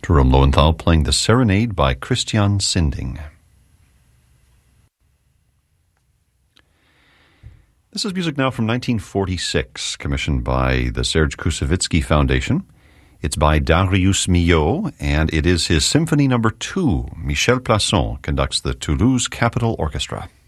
Jerome Lowenthal playing the Serenade by Christian Sinding. This is music now from 1946, commissioned by the Serge Koussevitzky Foundation. It's by Darius Milhaud, and it is his Symphony No. 2. Michel Plasson conducts the Toulouse Capitol Orchestra.